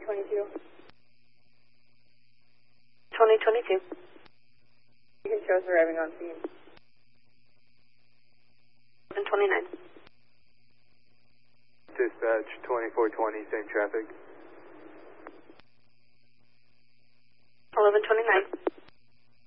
2022. 2022. You can show us arriving on scene. 1129. Dispatch 2420, same traffic. 1129.